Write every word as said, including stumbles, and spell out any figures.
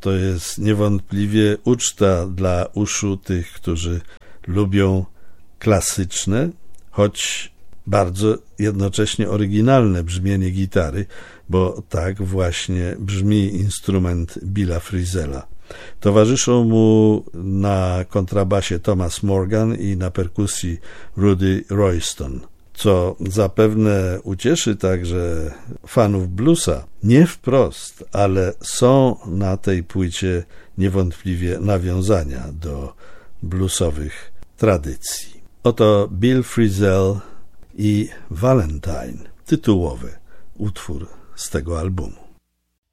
to jest niewątpliwie uczta dla uszu tych, którzy lubią klasyczne, choć bardzo jednocześnie oryginalne brzmienie gitary, bo tak właśnie brzmi instrument Billa Frisella. Towarzyszą mu na kontrabasie Thomas Morgan i na perkusji Rudy Royston, co zapewne ucieszy także fanów bluesa. Nie wprost, ale są na tej płycie niewątpliwie nawiązania do bluesowych tradycji. Oto Bill Frisell i Valentine, tytułowy utwór z tego albumu.